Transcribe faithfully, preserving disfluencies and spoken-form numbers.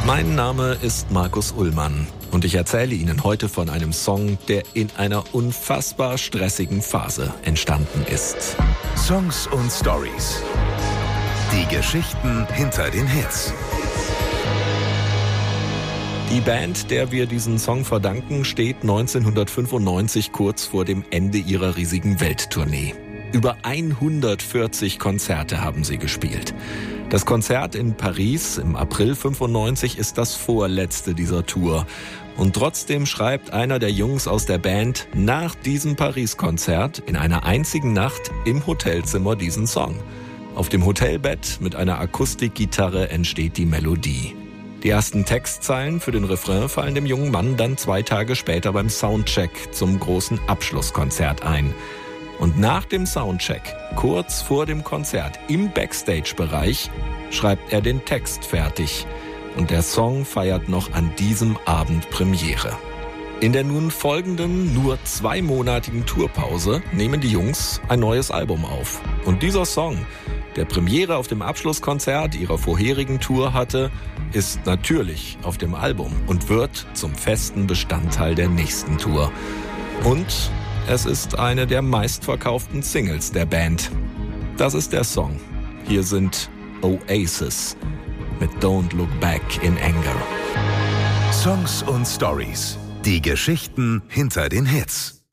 Mein Name ist Markus Ullmann und ich erzähle Ihnen heute von einem Song, der in einer unfassbar stressigen Phase entstanden ist. Songs und Stories. Die Geschichten hinter den Hits. Die Band, der wir diesen Song verdanken, steht neunzehnhundertfünfundneunzig kurz vor dem Ende ihrer riesigen Welttournee. Über hundertvierzig Konzerte haben sie gespielt. Das Konzert in Paris im April fünfundneunzig ist das vorletzte dieser Tour. Und trotzdem schreibt einer der Jungs aus der Band nach diesem Paris-Konzert in einer einzigen Nacht im Hotelzimmer diesen Song. Auf dem Hotelbett mit einer Akustikgitarre entsteht die Melodie. Die ersten Textzeilen für den Refrain fallen dem jungen Mann dann zwei Tage später beim Soundcheck zum großen Abschlusskonzert ein. Und nach dem Soundcheck, kurz vor dem Konzert, im Backstage-Bereich, schreibt er den Text fertig. Und der Song feiert noch an diesem Abend Premiere. In der nun folgenden, nur zweimonatigen Tourpause nehmen die Jungs ein neues Album auf. Und dieser Song, der Premiere auf dem Abschlusskonzert ihrer vorherigen Tour hatte, ist natürlich auf dem Album und wird zum festen Bestandteil der nächsten Tour. Und es ist eine der meistverkauften Singles der Band. Das ist der Song. Hier sind Oasis mit Don't Look Back in Anger. Songs und Stories. Die Geschichten hinter den Hits.